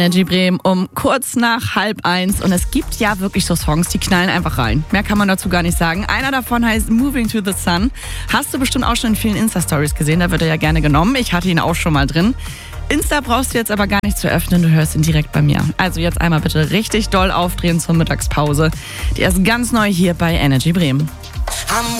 Energy Bremen um kurz nach 12:30 und es gibt ja wirklich so Songs, die knallen einfach rein. Mehr kann man dazu gar nicht sagen. Einer davon heißt Moving to the Sun. Hast du bestimmt auch schon in vielen Insta-Stories gesehen, da wird er ja gerne genommen. Ich hatte ihn auch schon mal drin. Insta brauchst du jetzt aber gar nicht zu öffnen, du hörst ihn direkt bei mir. Also jetzt einmal bitte richtig doll aufdrehen zur Mittagspause. Die ist ganz neu hier bei Energy Bremen.